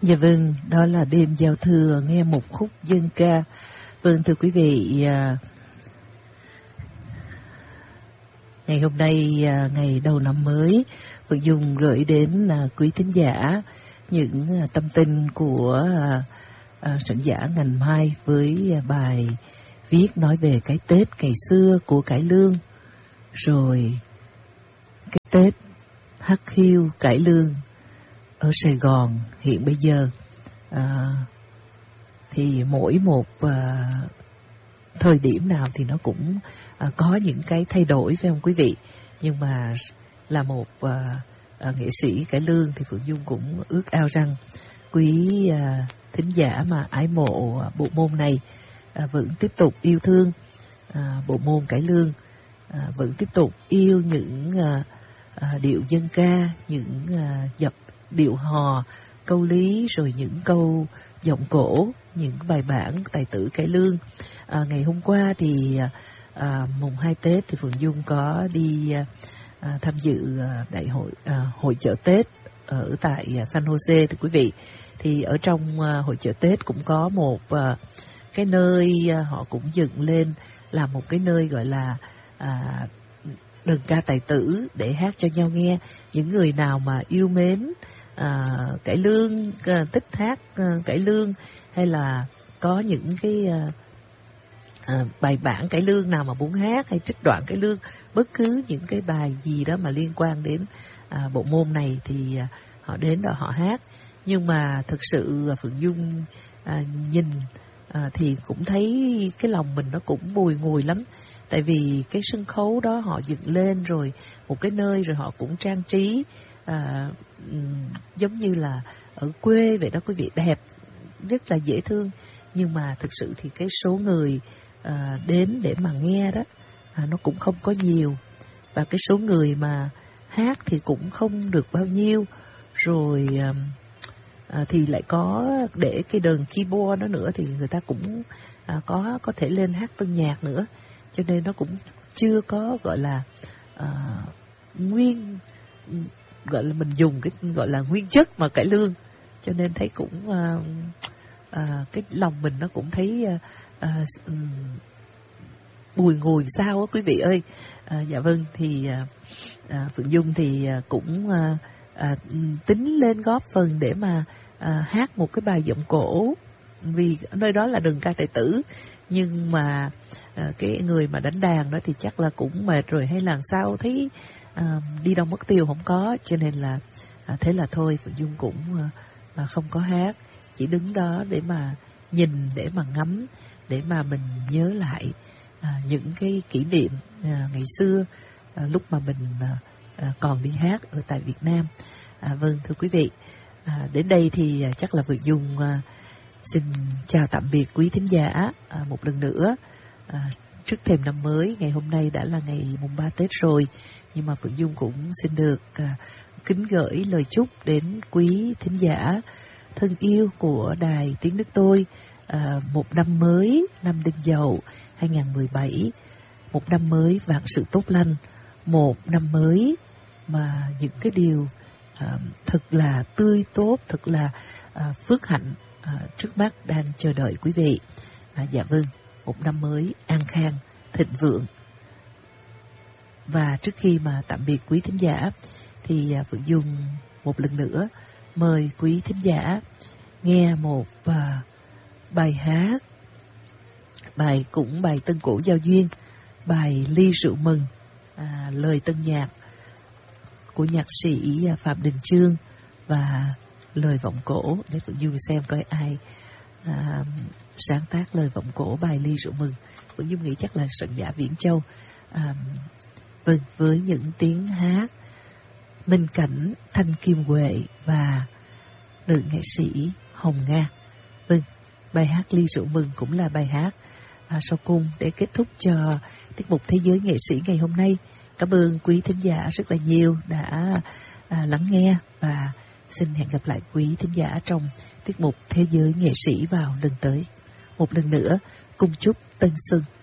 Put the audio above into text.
Dạ vâng, đó là đêm giao thừa nghe một khúc dân ca. Vâng, thưa quý vị, ngày hôm nay, ngày đầu năm mới, Phượng Dung gửi đến quý thính giả những tâm tình của soạn giả Ngành Mai với bài viết nói về cái Tết ngày xưa của cải lương, rồi cái Tết hắc hiu cải lương ở Sài Gòn hiện bây giờ. Thì mỗi một thời điểm nào thì nó cũng có những cái thay đổi, phải không quý vị? Nhưng mà là một nghệ sĩ cải lương thì Phượng Dung cũng ước ao rằng quý thính giả mà ái mộ bộ môn này vẫn tiếp tục yêu thương bộ môn cải lương, vẫn tiếp tục yêu những điệu dân ca, những dập điệu hò, câu lý, rồi những câu giọng cổ, những bài bản tài tử cải lương. Ngày hôm qua thì mùng 2 Tết thì Phượng Dung có đi tham dự đại hội hội chợ Tết ở tại San Jose thưa quý vị. Thì ở trong hội chợ Tết cũng có một cái nơi họ cũng dựng lên là một cái nơi gọi là đờn ca tài tử để hát cho nhau nghe. Những người nào mà yêu mến cải lương, thích hát cải lương, hay là có những cái bài bản cải lương nào mà muốn hát, hay trích đoạn cải lương, bất cứ những cái bài gì đó mà liên quan đến bộ môn này thì họ đến đó họ hát. Nhưng mà thực sự Phượng Dung nhìn thì cũng thấy cái lòng mình nó cũng bùi ngùi lắm. Tại vì cái sân khấu đó họ dựng lên rồi một cái nơi, rồi họ cũng trang trí giống như là ở quê vậy đó quý vị, đẹp, rất là dễ thương. Nhưng mà thực sự thì cái số người đến để mà nghe đó nó cũng không có nhiều, và cái số người mà hát thì cũng không được bao nhiêu. Rồi thì lại có để cái đờn keyboard đó nữa thì người ta cũng có thể lên hát tân nhạc nữa, cho nên nó cũng chưa có gọi là nguyên, gọi là mình dùng cái gọi là nguyên chất mà cải lương, cho nên thấy cũng cái lòng mình nó cũng thấy bùi ngùi sao á quý vị ơi. Dạ vâng, thì Phượng Dung thì cũng tính lên góp phần để mà hát một cái bài giọng cổ, vì nơi đó là đờn ca tài tử. Nhưng mà cái người mà đánh đàn đó thì chắc là cũng mệt rồi hay là sao, thấy đi đâu mất tiêu không có, cho nên là thế là thôi Phượng Dung cũng không có hát, chỉ đứng đó để mà nhìn, để mà ngắm, để mà mình nhớ lại những cái kỷ niệm ngày xưa lúc mà mình còn đi hát ở tại Việt Nam. Vâng, thưa quý vị, đến đây thì chắc là Phượng Dung xin chào tạm biệt quý thính giả một lần nữa. Trước thềm năm mới, ngày hôm nay đã là ngày mùng 3 Tết rồi, nhưng mà Phượng Dung cũng xin được kính gửi lời chúc đến quý thính giả thân yêu của Đài Tiếng Nước Tôi một năm mới, năm Đinh Dậu 2017, một năm mới vạn sự tốt lành, một năm mới mà những cái điều thật là tươi tốt, thật là phước hạnh trước mắt đang chờ đợi quý vị. Dạ vâng, một năm mới an khang, thịnh vượng. Và trước khi mà tạm biệt quý thính giả thì Phượng Dung một lần nữa mời quý thính giả nghe một bài hát, bài tân cổ giao duyên, bài Ly Rượu Mừng, lời tân nhạc của nhạc sĩ Phạm Đình Chương và lời vọng cổ, để Phượng Dung xem coi ai sáng tác lời vọng cổ bài Ly Rượu Mừng. Phượng Dung nghĩ chắc là soạn giả Viễn Châu. Vâng, với những tiếng hát Minh Cảnh, Thanh Kim Huệ và nữ nghệ sĩ Hồng Nga. Vâng, bài hát Ly Rượu Mừng cũng là bài hát sau cùng để kết thúc cho tiết mục Thế giới nghệ sĩ ngày hôm nay. Cảm ơn quý thính giả rất là nhiều đã lắng nghe, và xin hẹn gặp lại quý thính giả trong tiết mục Thế giới nghệ sĩ vào lần tới. Một lần nữa, cùng chúc Tân Xuân